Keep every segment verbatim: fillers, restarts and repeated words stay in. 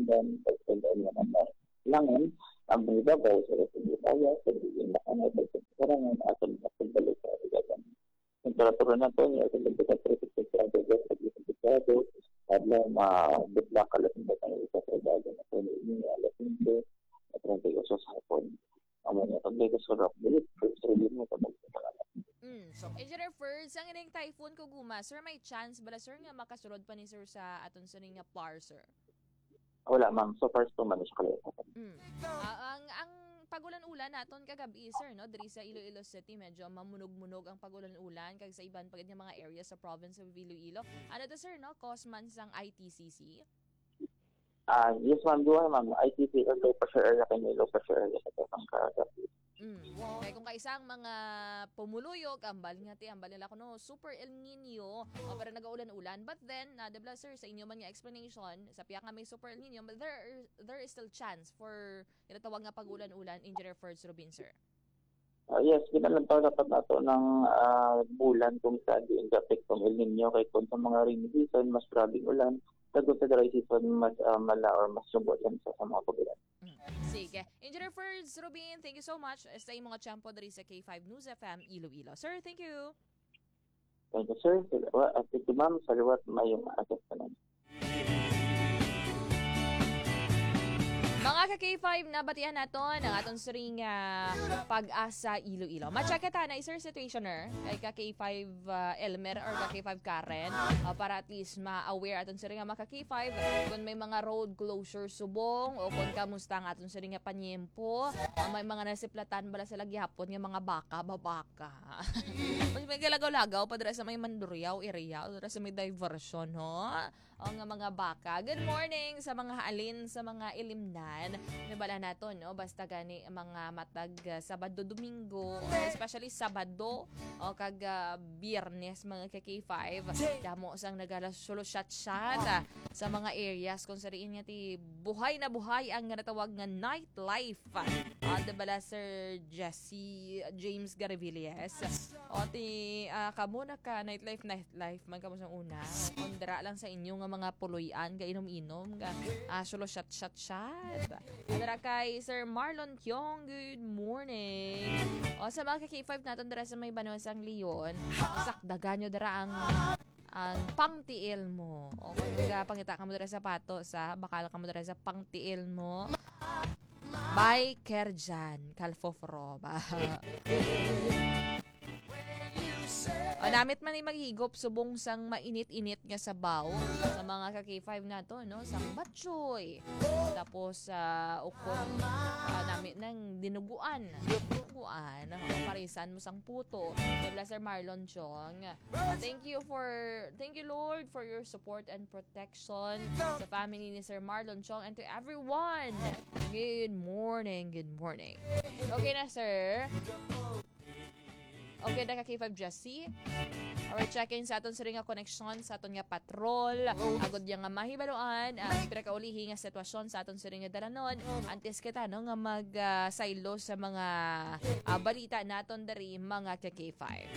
then pagpagdaan naman na langin, ang mga babaw sa Republikaya, sa Bigyan na kanay, sa karangan, atong pagbalik sa Rigagan. Temperatura na ito, yung atong pagkakasya sa Rigagan, sa Republikado, at lang mabitla kalas ng batang isa sa Rigagan, at yung ini alas hindi, at yung tayo sa hapon. Ang mga pagbigas sa rock, bilit, first review mo, kapag Mm. So, Engineer First, ang ining typhoon ko guma, sir, may chance bala, sir, nga makasulod pa ni sir sa aton sa nga par, sir? wala, ma'am. So, first to man, siya kalit. Mm. Ah, ang ang pagulan-ulan naton kagabi, sir, no, diri sa Iloilo City, medyo mamunog-munog ang pagulan-ulan kag sa iban pagid nga mga area sa province of Iloilo. Ano to, sir, no, cause man sang I T C C? Ah, yes, ma'am. Duha, ma'am. I T C, low pressure area, kayo low pressure area sa Tapang Kagabi. Mm. Kaya kung kaisang mga pumuluyog, ambal nga ti, ambal nila ko no, super El Nino, o para nag-uulan-ulan. But then, na uh, debla sir, sa inyo man nga explanation, sa piyak nga may super El Nino, but there there is still chance for tinatawag nga pag-ulan-ulan, Engineer First Rubin, sir. Uh, yes, ginalantaw dapat nato ng uh, bulan kung saan di indapit kung El Nino kay kung sa mga rainy season, mas grabing ulan. Tagod sa dry season, mas uh, mala or mas subot yan sa, sa mga pagilan. Mm. Sige. Engineer First Rubin, thank you so much sa imong mga champo diri sa K five News F M Iloilo. Sir, thank you. Thank you, sir. At thank you, ma'am. Salawat mayong asas ka naman. Mga ka-K five, nabatihan naton ang aton siring uh, pag-asa Iloilo. Ma-check ta na sir situationer kay ka-K five uh, Elmer or ka-K five Karen uh, para at least ma-aware aton siring mga ka-K five kung may mga road closure subong o kung kamusta ang aton siring nga panyempo. Uh, may mga nasiplatan bala sila gihapon nga mga baka, babaka. Mas may galagaw-lagaw pa dira sa may Mandurriao area o dira sa may diversion, ho? O nga mga baka. Good morning sa mga alin sa mga ilimnan. May bala nato, no? Basta gani mga matag uh, Sabado, Domingo, especially Sabado o kag uh, Biyernes mga ka-K five. Damo sang nagala-solo-shot-shot uh, sa mga areas kung sariin nga ti buhay na buhay ang natawag nga nightlife. Uh, bala Sir Jesse James Garavillas. O ti uh, kamo na ka nightlife nightlife man kamo sang una. Kondra lang sa inyo nga mga puloyan ga inom-inom ga uh, solo-shot-shot-shot. Adara kay Sir Marlon Kyong, good morning. O sa mga ka-K five natin dara sa may Banosang Leon, sakdagan nyo dara ang ang pangtiil mo. O kung pangita ka mo dara sa pato sa bakal ka mo dara sa pangtiil mo. By Kerjan Kalfofroba. O, namit man ay maghigop subong sang mainit-init nga sabaw sa mga ka-K five na to, no? Sang batchoy. Tapos, uh, ukon, uh, namit ng dinuguan. Dinuguan. Parisan mo sang puto. Kaya Sir Marlon Chong. Thank you for, thank you Lord for your support and protection sa family ni Sir Marlon Chong and to everyone. Good morning, good morning. Okay na, sir? Okay na ka K five Jessie. Alright, check-in sa aton sa ring nga connection sa aton nga patrol. Agod yang nga mahibaluan ang uh, kaulihi nga sitwasyon sa aton sa ring nga dalanon. Antes kita no nga mag-saylo uh, sa mga uh, balita naton dari mga ka K five.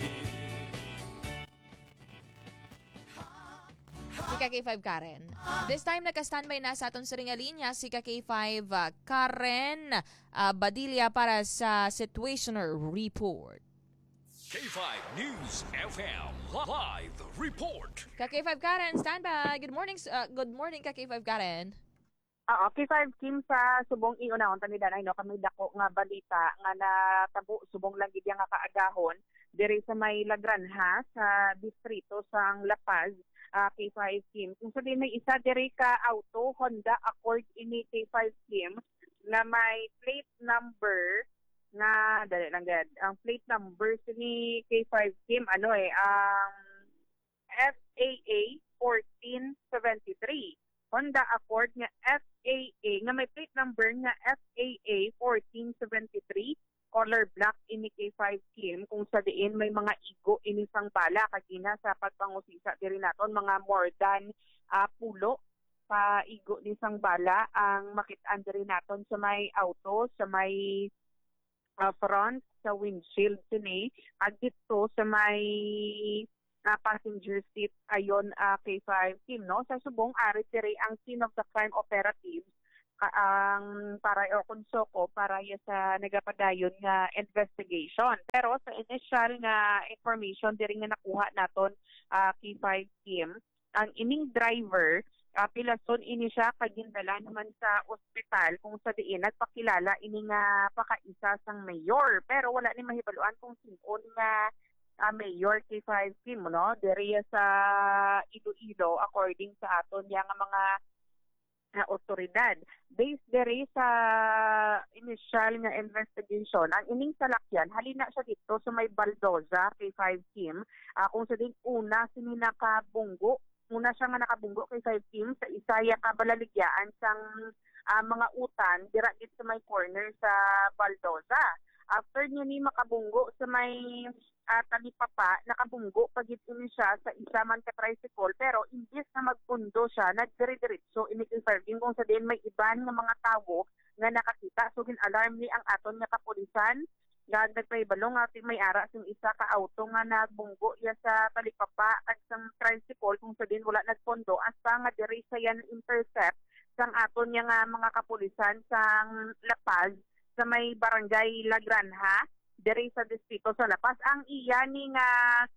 Si ka K five Karen. This time naka-standby na sa aton sa ring nga linya si ka K five uh, Karen uh, Badilla para sa situationer report. K five News F M Live Report. Ka K five Karen, standby. Good morning, uh, good morning Ka K five Karen. Ah, K five Kim sa subong iunahon tanidan ay no kami dako nga balita nga natabo subong lang gid nga kaagahon diri sa may Lagranha sa distrito sang La Paz. Uh, K five Kim. Kung sabihin may isa diri ka auto Honda Accord ini K five Kim na may plate number na dali lang gad. Ang plate number ni K five Kim ano eh ang F A A fourteen seventy-three. Honda Accord nga F A A nga may plate number nga F A A fourteen seventy-three, color black ini K five Kim kung sa diin may mga igo ini sang bala kagina sa pagpangusisa diri naton mga more than uh, pulo pa igo ni sang bala ang makit-an diri naton sa may auto sa may Uh, front sa windshield sini at dito sa may uh, passenger seat ayon uh, K five Kim no sa subong ari diri ang scene of the crime operatives ka- ang para o konsoko para ya sa nagapadayon nga investigation. Pero sa initial nga information diri nga nakuha naton uh, K five team, ang ining driver uh, pilason ini siya kagindala naman sa ospital kung sa diin nagpakilala ini nga pakaisa sang mayor, pero wala ni mahibaluan kung sino nga uh, mayor K five team, no? Diri sa Iloilo according sa aton yang mga na otoridad. Based dere sa initial nga investigation, ang ining salakyan, halina siya dito sa may Baldoza, K five team, uh, kung sa din una sini nakabunggo, una siya nga nakabunggo kay five team sa isaya kabalaligyaan sang uh, mga utan, dira dito sa may corner sa Baldoza. After niya ni makabunggo sa may uh, talipapa, nakabunggo pagit ini siya sa isa man ka tricycle, pero imbis na magpundo siya, nagdiri-diretso ini kay Fergin kung sa din may iban nga mga tawo nga nakakita. So gin-alarm ni ang aton nga kapulisan, nga nagpahibalong nga may ara sing isa ka auto nga nagbunggo ya sa talipapa kag sang tricycle kung sa din wala nagpondo asa nga diri sa yan intercept sang aton nga nga mga kapulisan sang La Paz sa may barangay La Granja, diri sa distrito sa La Paz. Ang iya ni nga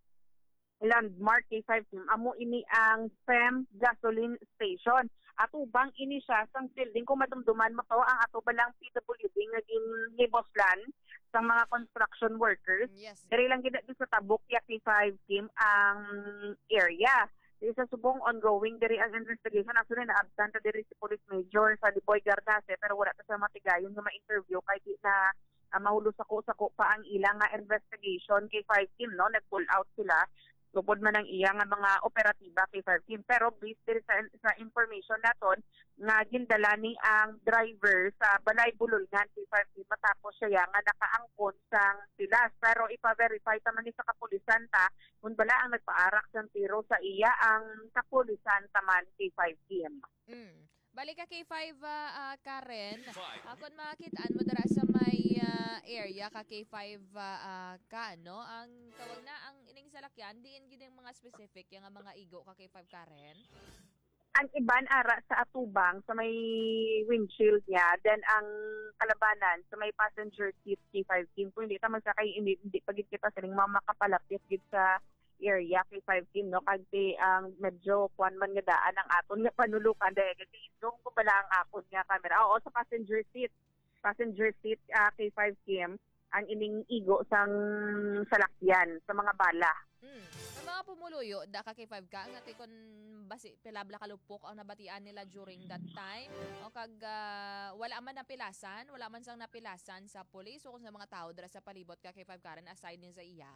landmark K five team, amo ini ang F E M gasoline station. Ato bang ini siya sang building kung madumduman mo to ang ato balang P W D nga giniboslan sa mga construction workers. Yes. Diri lang gid sa tabok ya K five team ang area. Diri sa subong ongoing diri ang investigation. Actually, na-absent na diri si Police Major sa Liboy Garnase, pero wala ta sa matigayon nga ma-interview kay di na uh, mahulo sako-sako pa ang ilang nga investigation kay five team, no? Nag-pull out sila. Tupod man ang iya nga mga operatiba kay five team. Pero based diri sa, sa information naton, nga gindala ni ang driver sa Balay Bululngan kay five team matapos siya nga nakaangkon sang pilas. Pero ipa-verify ta man ni sa kapulisan ta kung bala ang nagpaarak sang tiro sa iya ang kapulisan taman kay five team. Mm. Balik ka kay five uh, uh, Karen. Five. Uh, kung makitaan mo dara sa may uh, area ka kay five uh, uh, ka, no? Ang tawag na ang ining salakyan, diin gid ang mga specific yung mga igo ka kay five Karen. Ang iban ara sa atubang sa may windshield niya, then ang kalabanan sa may passenger seat K five team. Kung hindi ta man sa kay hindi, hindi pagit kita sining mga makapalapit gid sa area kay five team, no? Kasi ang medyo kuan man nga daan ang aton nga panulukan dahil kasi yung ko pala ang akon nga camera. Oo, sa passenger seat. Passenger seat uh, kay five team ang ining igo sang salakyan sa mga bala. Mm. Ang mga pumuluyo, da ka kay five ka, nga kon basi pilabla kalupok ang nabatian nila during that time. O kag uh, wala man napilasan, wala man sang napilasan sa police o kung sa mga tao dira sa palibot ka kay five Karen aside din sa iya.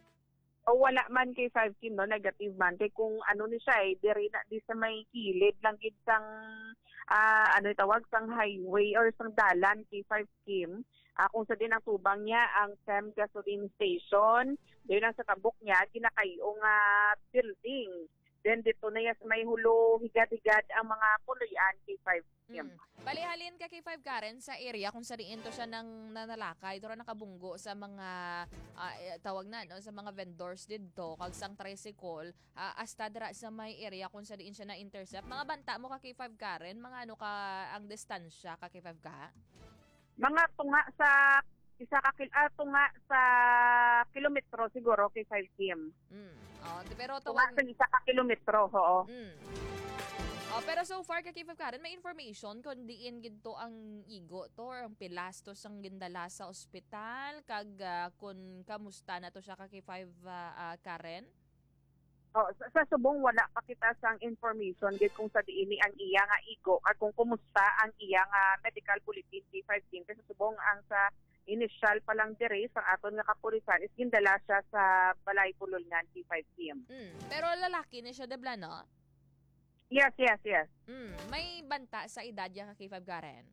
O wala man kay five team, no, negative man kay kung ano ni siya eh, diri na di sa may kilid lang gid sang uh, ano tawag sang highway or sang dalan kay five team. Uh, kung sa din ang tubang niya ang F E M gasoline station, dili lang sa tabok niya kinakayong uh, building. Then dito na yes, may hulo higad-higad ang mga puloyan kay five team. Mm. Balihalin ka kay five Karen sa area kung sariin to siya ng nanalakay, ito ra nakabunggo sa mga uh, tawag na no, sa mga vendors didto kag sang tricycle uh, hasta dira sa may area kung sariin siya na intercept. Mga banta mo ka kay five Karen, mga ano ka ang distansya ka kay five ka? Mga tunga sa isa ka kil uh, tunga sa kilometro siguro kay five team. Mm. Oh, pero Tunga tawag sa isa ka kilometro, oo. Mm. Oh, pero so far kay five Karen, may information kung diin gidto ang igo to or ang pilastos ang gindala sa ospital kag uh, kung kamusta na to siya kay five uh, uh, Karen? Oh, sa, sa subong wala pa kita sang information gid kung sa diini ang iya nga igo at kung kumusta ang iya nga medical bulletin K five team. Kasi sa subong ang sa initial pa lang dire sa aton nga kapulisan is gindala siya sa Balay Bululngan K five team. Mm. Pero lalaki ni siya debla no? Yes, yes, yes. Mm. May banta sa edad ya ka kay five Karen?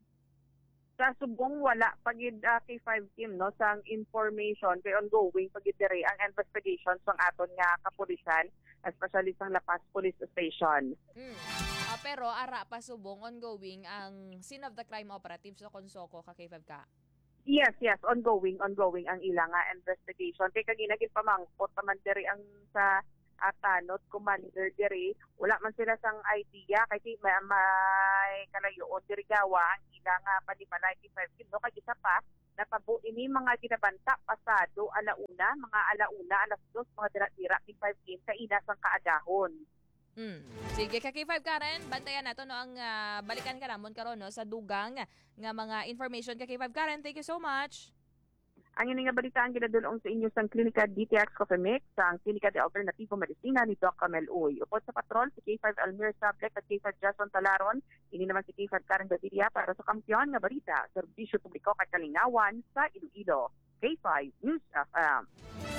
Sa subong wala pagid uh, K five team, no, sang information kay ongoing pagid dire ang investigation sang aton nga kapulisan, especially sang La Paz Police Station. Mm. Uh, pero ara pa subong ongoing ang scene of the crime operative sa Consoko ka kay five ka? Yes, yes, ongoing, ongoing ang ilang nga investigation. Kay kagina gid pamangkot pa man diri ang sa at tanod commander diri. Wala man sila sang idea kasi may, may kalayoon diri gawa ang ilang uh, panima ninety-five team no kay isa pa napabu ini mga ginabanta pasado alauna mga alauna alas dos mga dira-dira ni five team sa ina sang kaagahon. Mm. Sige, ka K five Karen, bantayan nato no ang ah, balikan ka namon karon no sa dugang nga mga information ka K five Karen. Thank you so much. Ang yun nga balita ang ginadulong sa inyo sa Klinika D T X Coffee Mix, sa Klinika de Alternativo Medicina ni Doc Camel Uy. Upod sa patrol, si K five Almir Sablek at K five Jason Talaron, ini naman si K five Karen Gaviria para sa kampiyon nga balita, serbisyo publiko at kalingawan sa Iloilo. K five News F M.